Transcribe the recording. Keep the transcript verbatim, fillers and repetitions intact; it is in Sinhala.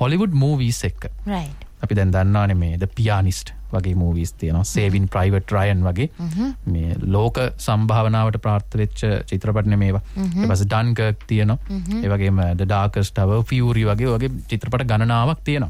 හොලිවුඩ් මූවීස් එක්ක. right. අපි දැන් දන්නවනේ මේ The Pianist වගේ මූවීස් තියෙනවා. Saving Private Ryan වගේ මේ ලෝක සම්භාවනාවට ප්‍රාර්ථ වෙච්ච චිත්‍රපටනේ මේවා. ඊට පස්සේ Dunkirk තියෙනවා. ඒ වගේම The Darkest Hour, Fury වගේ වගේ චිත්‍රපට ගණනාවක් තියෙනවා.